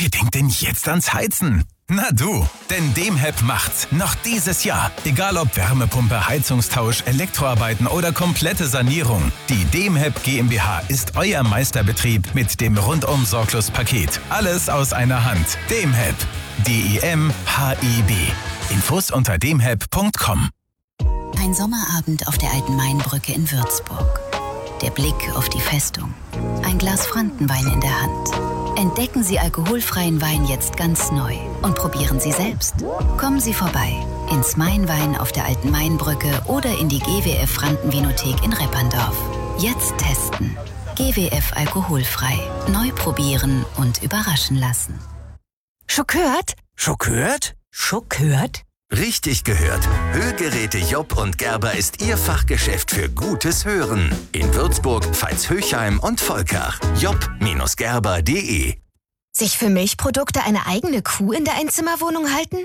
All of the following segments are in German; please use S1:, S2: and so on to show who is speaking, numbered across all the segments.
S1: Wer denkt denn jetzt ans Heizen? Na du, denn Demheb macht's noch dieses Jahr. Egal ob Wärmepumpe, Heizungstausch, Elektroarbeiten oder komplette Sanierung. Die Demheb GmbH ist euer Meisterbetrieb mit dem Rundum-Sorglos-Paket. Alles aus einer Hand. Demheb. DEMHEB. Infos unter demheb.com.
S2: Ein Sommerabend auf der alten Mainbrücke in Würzburg. Der Blick auf die Festung. Ein Glas Frankenwein in der Hand. Entdecken Sie alkoholfreien Wein jetzt ganz neu und probieren Sie selbst. Kommen Sie vorbei ins Mainwein auf der alten Mainbrücke oder in die GWF Frankenvinothek in Repperndorf. Jetzt testen. GWF alkoholfrei. Neu probieren und überraschen lassen.
S3: Schon gehört?
S4: Schon gehört?
S3: Schon gehört?
S4: Richtig gehört. Hörgeräte Jopp und Gerber ist Ihr Fachgeschäft für gutes Hören. In Würzburg, Veitshöchheim und Volkach. jopp-gerber.de.
S3: Sich für Milchprodukte eine eigene Kuh in der Einzimmerwohnung halten?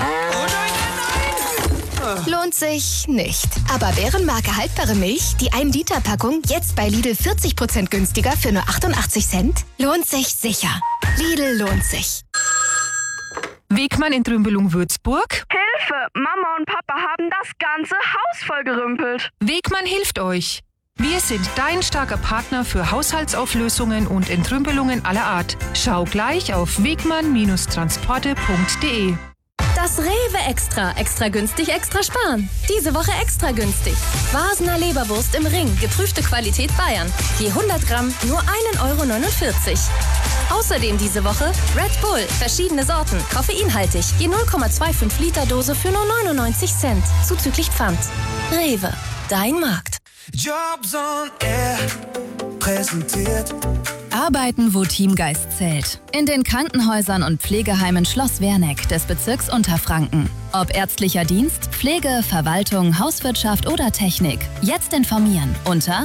S3: Lohnt sich nicht. Aber Bärenmarke haltbare Milch, die 1-Liter-Packung, jetzt bei Lidl 40% günstiger für nur 88 Cent? Lohnt sich sicher. Lidl lohnt sich.
S5: Wegmann in Trümbelung Würzburg.
S6: Hilfe! Mama und Papa haben das ganze Haus vollgerümpelt.
S5: Wegmann hilft euch. Wir sind dein starker Partner für Haushaltsauflösungen und Entrümpelungen aller Art. Schau gleich auf wegmann-transporte.de.
S7: Das Rewe Extra. Extra günstig, extra sparen. Diese Woche extra günstig. Vasener Leberwurst im Ring. Geprüfte Qualität Bayern. Je 100 Gramm nur 1,49 €. Außerdem diese Woche Red Bull. Verschiedene Sorten. Koffeinhaltig. Je 0,25 Liter Dose für nur 99 Cent. Zuzüglich Pfand. Rewe. Dein Markt.
S8: Jobs on Air präsentiert.
S9: Arbeiten, wo Teamgeist zählt. In den Krankenhäusern und Pflegeheimen Schloss Werneck des Bezirks Unterfranken. Ob ärztlicher Dienst, Pflege, Verwaltung, Hauswirtschaft oder Technik. Jetzt informieren unter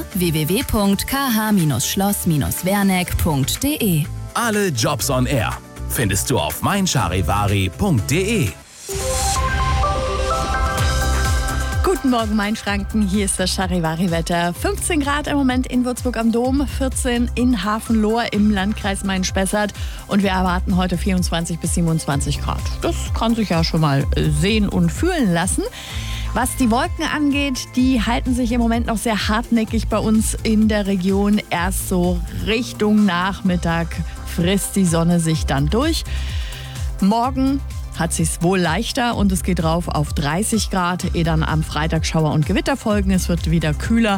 S9: www.kh-schloss-werneck.de.
S1: Alle Jobs on Air findest du auf meincharivari.de.
S10: Guten Morgen, Mainfranken. Hier ist das Charivari-Wetter. 15 Grad im Moment in Würzburg am Dom, 14 in Hafenlohr im Landkreis Main-Spessart. Und wir erwarten heute 24 bis 27 Grad. Das kann sich ja schon mal sehen und fühlen lassen. Was die Wolken angeht, die halten sich im Moment noch sehr hartnäckig bei uns in der Region. Erst so Richtung Nachmittag frisst die Sonne sich dann durch. Morgen hat sich's wohl leichter und es geht rauf auf 30 Grad, ehe dann am Freitag Schauer und Gewitter folgen. Es wird wieder kühler.